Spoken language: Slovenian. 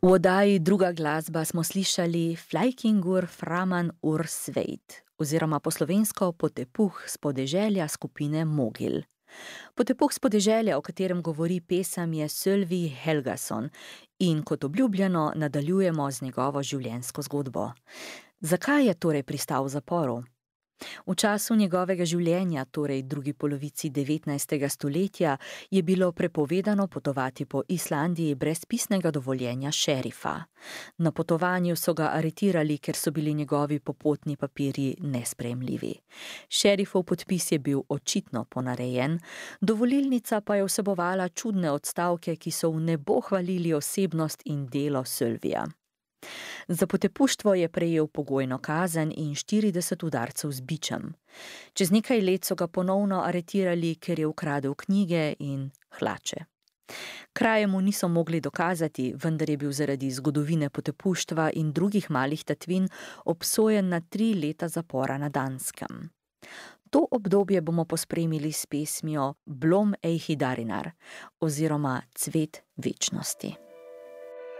V oddaji Druga glasba smo slišali Flækingur framan úr sveit, oziroma po slovensko Potepuh s podeželja skupine Mogil. Potepuh s podeželja, o katerem govori pesem, je Sölvi Helgason in kot obljubljeno nadaljujemo z njegovo življenjsko zgodbo. Zakaj je torej pristal v zaporu? V času njegovega življenja, torej drugi polovici 19. stoletja, je bilo prepovedano potovati po Islandiji brez pisnega dovoljenja šerifa. Na potovanju so ga aretirali, ker so bili njegovi popotni papirji nesprejemljivi. Šerifov podpis je bil očitno ponarejen, dovolilnica pa je vsebovala čudne odstavke, ki so v nebo hvalili osebnost in delo Sölvija. Za potepuštvo je prejel pogojno kazen in 40 udarcev z bičem. Čez nekaj let so ga ponovno aretirali, ker je ukradel knjige in hlače. Kraje mu niso mogli dokazati, vendar je bil zaradi zgodovine potepuštva in drugih malih tatvin obsojen na 3 leta zapora na Danskem. To obdobje bomo pospremili s pesmijo Blom Eihidarinar oziroma Cvet večnosti.